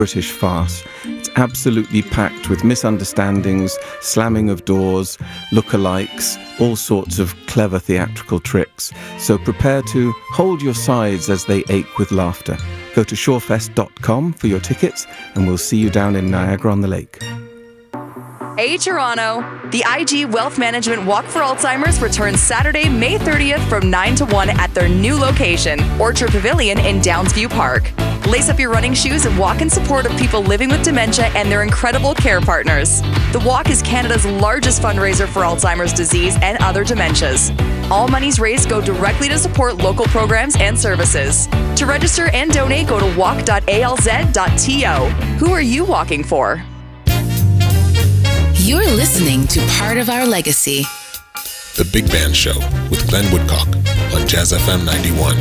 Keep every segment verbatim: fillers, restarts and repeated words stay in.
British farce. It's absolutely packed with misunderstandings, slamming of doors, lookalikes, all sorts of clever theatrical tricks. So prepare to hold your sides as they ache with laughter. Go to shorefest dot com for your tickets, and we'll see you down in Niagara-on-the-Lake. Hey Toronto! The I G Wealth Management Walk for Alzheimer's returns Saturday, May thirtieth from nine to one at their new location, Orchard Pavilion in Downsview Park. Lace up your running shoes and walk in support of people living with dementia and their incredible care partners. The walk is Canada's largest fundraiser for Alzheimer's disease and other dementias. All monies raised go directly to support local programs and services. To register and donate, go to walk dot a l z dot t o. Who are you walking for? You're listening to Part of Our Legacy. The Big Band Show with Glenn Woodcock on Jazz F M ninety-one.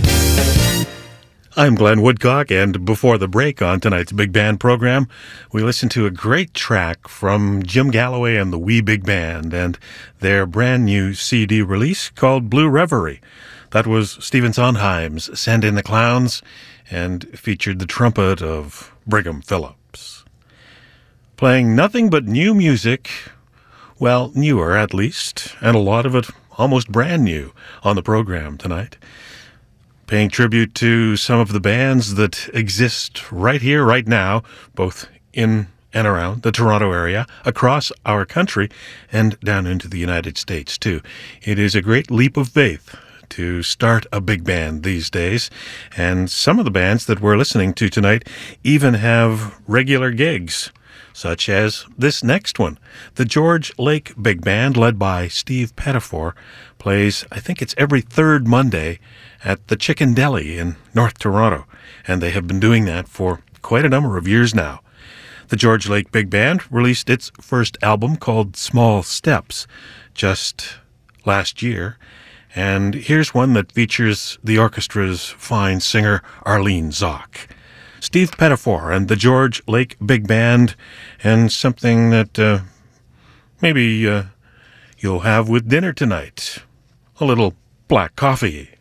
I'm Glenn Woodcock, and before the break on tonight's Big Band program, we listened to a great track from Jim Galloway and the Wee Big Band and their brand new C D release called Blue Reverie. That was Stephen Sondheim's Send in the Clowns and featured the trumpet of Brigham Phillips. Playing nothing but new music, well, newer at least, and a lot of it almost brand new on the program tonight. Paying tribute to some of the bands that exist right here, right now, both in and around the Toronto area, across our country, and down into the United States, too. It is a great leap of faith to start a big band these days, and some of the bands that we're listening to tonight even have regular gigs, such as this next one. The George Lake Big Band, led by Steve Pettifor, plays, I think it's every third Monday, at the Chicken Deli in North Toronto, and they have been doing that for quite a number of years now. The George Lake Big Band released its first album called Small Steps just last year, and here's one that features the orchestra's fine singer Arlene Zock. Steve Pettifor and the George Lake Big Band, and something that uh, maybe uh, you'll have with dinner tonight. A little black coffee.